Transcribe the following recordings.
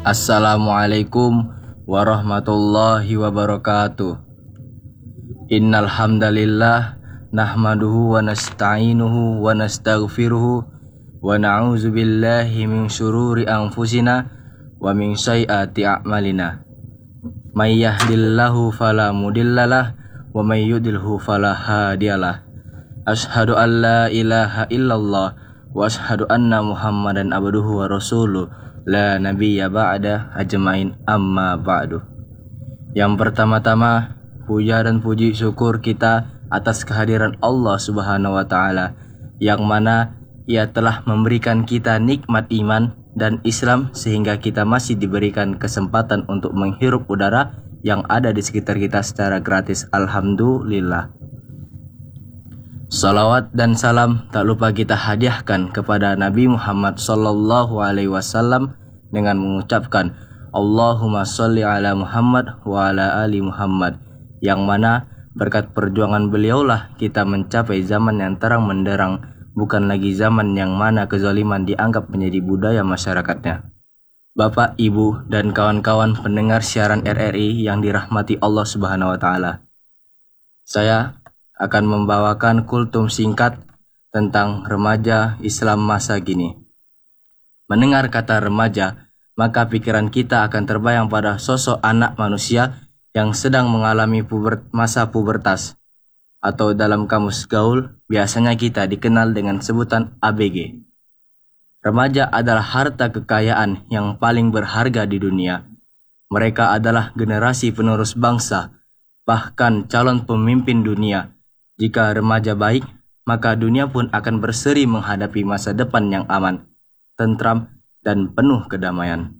Assalamualaikum warahmatullahi wabarakatuh. Innal hamdalillah nahmaduhu wa nasta'inuhu wa nastaghfiruhu wa na'udzu billahi min syururi anfusina wa min sayyiati a'malina. May yahdihillahu fala mudhillalah wa may yudlilhu fala hadiyalah. Asyhadu an la ilaha illallah wa asyhadu anna Muhammadan abduhu wa rasuluh la nabiyya ba'da ajmain amma ba'du. Yang pertama-tama, puja dan puji syukur kita atas kehadiran Allah Subhanahu wa taala yang mana Ia telah memberikan kita nikmat iman dan Islam sehingga kita masih diberikan kesempatan untuk menghirup udara yang ada di sekitar kita secara gratis. Alhamdulillah. Salawat dan salam tak lupa kita hadiahkan kepada Nabi Muhammad sallallahu alaihi wasallam dengan mengucapkan Allahumma sholli ala Muhammad wa ala ali Muhammad, yang mana berkat perjuangan beliaulah kita mencapai zaman yang terang menderang, bukan lagi zaman yang mana kezaliman dianggap menjadi budaya masyarakatnya. Bapak, Ibu, dan kawan-kawan pendengar siaran RRI yang dirahmati Allah Subhanahu wa taala. Saya akan membawakan kultum singkat tentang remaja Islam masa kini. Mendengar kata remaja, maka pikiran kita akan terbayang pada sosok anak manusia yang sedang mengalami masa pubertas, atau dalam kamus gaul biasanya kita dikenal dengan sebutan ABG. Remaja adalah harta kekayaan yang paling berharga di dunia. Mereka adalah generasi penerus bangsa, bahkan calon pemimpin dunia. Jika remaja baik, maka dunia pun akan berseri menghadapi masa depan yang aman, tentram, dan penuh kedamaian.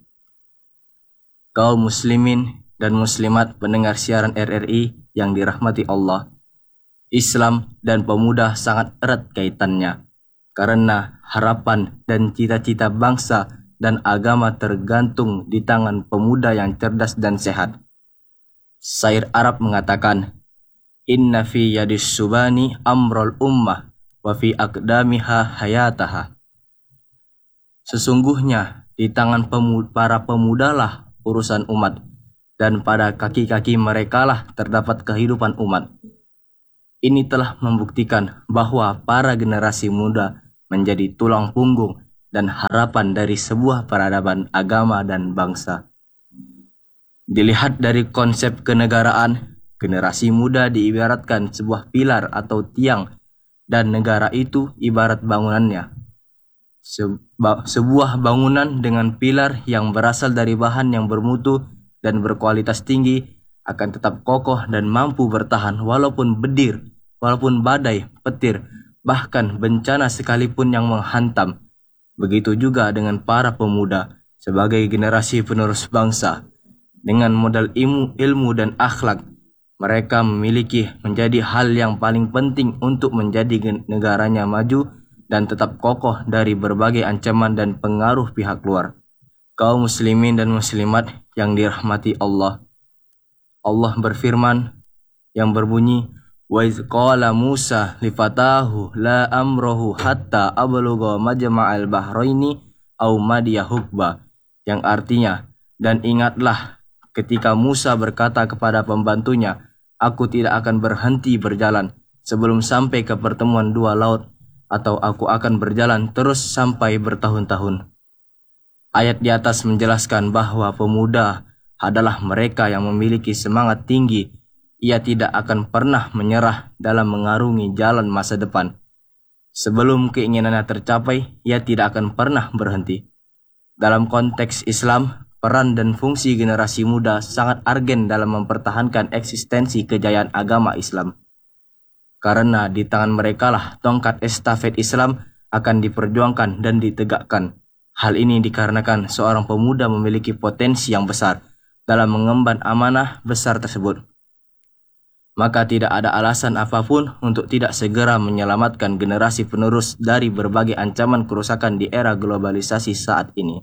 Kaum muslimin dan muslimat pendengar siaran RRI yang dirahmati Allah, Islam dan pemuda sangat erat kaitannya, karena harapan dan cita-cita bangsa dan agama tergantung di tangan pemuda yang cerdas dan sehat. Syair Arab mengatakan, Inna fi yadis subani amrul ummah wa fi aqdamiha hayataha. Sesungguhnya di tangan para pemudalah urusan umat, dan pada kaki-kaki merekalah terdapat kehidupan umat. Ini telah membuktikan bahwa para generasi muda menjadi tulang punggung dan harapan dari sebuah peradaban agama dan bangsa. Dilihat dari konsep kenegaraan, generasi muda diibaratkan sebuah pilar atau tiang, dan negara itu ibarat bangunannya. Sebuah bangunan dengan pilar yang berasal dari bahan yang bermutu dan berkualitas tinggi akan tetap kokoh dan mampu bertahan walaupun badai, petir, bahkan bencana sekalipun yang menghantam. Begitu juga dengan para pemuda sebagai generasi penerus bangsa. Dengan modal ilmu dan akhlak, mereka memiliki menjadi hal yang paling penting untuk menjadi negaranya maju dan tetap kokoh dari berbagai ancaman dan pengaruh pihak luar. Kaum muslimin dan muslimat yang dirahmati Allah. Allah berfirman yang berbunyi, Wa iz qala Musa li fatahu la amrohu hatta ablugha majma'al bahraini aw madiya hukba, yang artinya, dan ingatlah ketika Musa berkata kepada pembantunya, aku tidak akan berhenti berjalan sebelum sampai ke pertemuan dua laut, atau aku akan berjalan terus sampai bertahun-tahun. Ayat di atas menjelaskan bahwa pemuda adalah mereka yang memiliki semangat tinggi. Ia tidak akan pernah menyerah dalam mengarungi jalan masa depan. Sebelum keinginannya tercapai, ia tidak akan pernah berhenti. Dalam konteks Islam, peran dan fungsi generasi muda sangat argen dalam mempertahankan eksistensi kejayaan agama Islam. Karena di tangan merekalah tongkat estafet Islam akan diperjuangkan dan ditegakkan. Hal ini dikarenakan seorang pemuda memiliki potensi yang besar dalam mengemban amanah besar tersebut. Maka tidak ada alasan apapun untuk tidak segera menyelamatkan generasi penerus dari berbagai ancaman kerusakan di era globalisasi saat ini.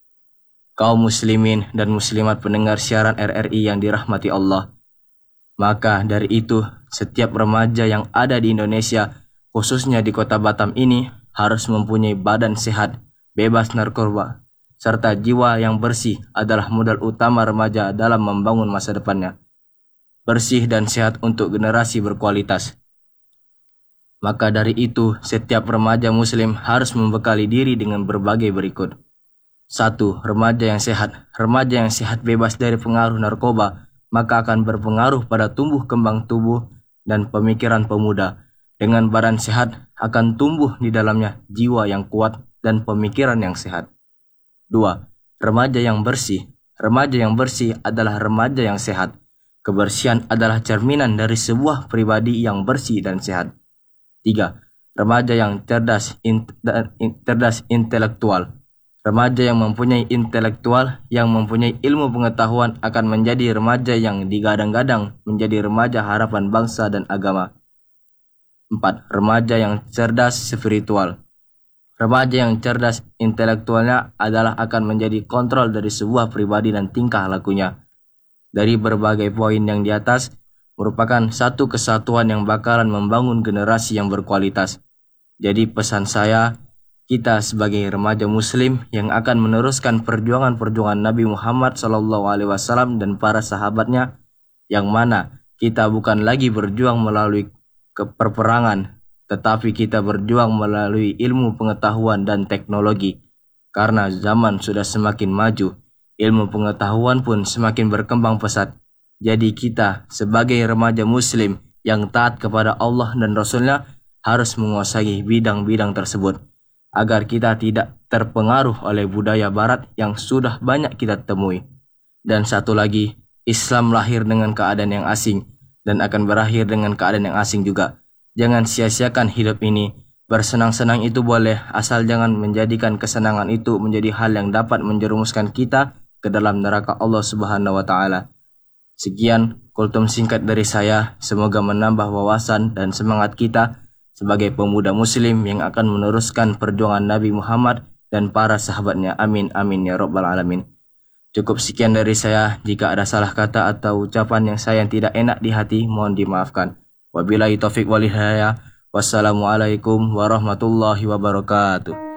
Kaum muslimin dan muslimat pendengar siaran RRI yang dirahmati Allah, maka dari itu setiap remaja yang ada di Indonesia, khususnya di kota Batam ini, harus mempunyai badan sehat, bebas narkoba, serta jiwa yang bersih adalah modal utama remaja dalam membangun masa depannya. Bersih dan sehat untuk generasi berkualitas. Maka dari itu, setiap remaja muslim harus membekali diri dengan berbagai berikut. 1. Remaja yang sehat. Remaja yang sehat bebas dari pengaruh narkoba, maka akan berpengaruh pada tumbuh kembang tubuh dan pemikiran pemuda. Dengan badan sehat, akan tumbuh di dalamnya jiwa yang kuat dan pemikiran yang sehat. 2. Remaja yang bersih. Remaja yang bersih adalah remaja yang sehat. Kebersihan adalah cerminan dari sebuah pribadi yang bersih dan sehat. 3. Remaja yang cerdas intelektual. Remaja yang mempunyai intelektual, yang mempunyai ilmu pengetahuan akan menjadi remaja yang digadang-gadang menjadi remaja harapan bangsa dan agama. 4. Remaja yang cerdas spiritual. Remaja yang cerdas intelektualnya adalah akan menjadi kontrol dari sebuah pribadi dan tingkah lakunya. Dari berbagai poin yang di atas, merupakan satu kesatuan yang bakalan membangun generasi yang berkualitas. Jadi pesan saya, kita sebagai remaja muslim yang akan meneruskan perjuangan-perjuangan Nabi Muhammad SAW dan para sahabatnya, yang mana kita bukan lagi berjuang melalui peperangan, tetapi kita berjuang melalui ilmu pengetahuan dan teknologi. Karena zaman sudah semakin maju, ilmu pengetahuan pun semakin berkembang pesat. Jadi kita sebagai remaja muslim yang taat kepada Allah dan Rasulnya harus menguasai bidang-bidang tersebut, agar kita tidak terpengaruh oleh budaya barat yang sudah banyak kita temui. Dan satu lagi, Islam lahir dengan keadaan yang asing dan akan berakhir dengan keadaan yang asing juga. Jangan sia-siakan hidup ini. Bersenang-senang itu boleh, asal jangan menjadikan kesenangan itu menjadi hal yang dapat menjerumuskan kita ke dalam neraka Allah Subhanahu wa taala. Sekian kultum singkat dari saya, semoga menambah wawasan dan semangat kita sebagai pemuda muslim yang akan meneruskan perjuangan Nabi Muhammad dan para sahabatnya. Amin amin ya rabbal alamin. Cukup sekian dari saya. Jika ada salah kata atau ucapan yang saya tidak enak di hati, mohon dimaafkan. Wabillahi taufik wal hidayah. Wassalamualaikum warahmatullahi wabarakatuh.